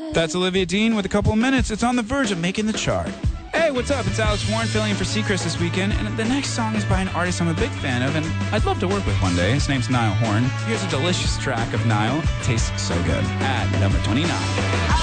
That's Olivia Dean with a couple of minutes. It's on the verge of making the chart. Hey, what's up? It's Alex Warren filling in for Seacrest this weekend, and the next song is by an artist I'm a big fan of, and I'd love to work with one day. His name's Niall Horn. Here's a delicious track of Niall. Tastes so good. At number 29.